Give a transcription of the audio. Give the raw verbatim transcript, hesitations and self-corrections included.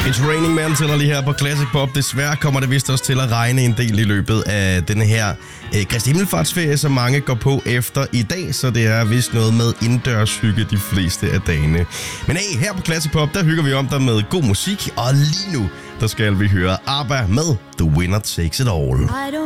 It's Raining Man tæller lige her på Classic Pop. Desværre kommer det vist også til at regne en del i løbet af denne her øh, Kristi Himmelfartsferie, som mange går på efter i dag, så det er vist noget med indendørshygge de fleste af dagene. Men hey, her på Classic Pop, der hygger vi om dig med god musik, og lige nu, der skal vi høre ABBA med The Winner Takes It All.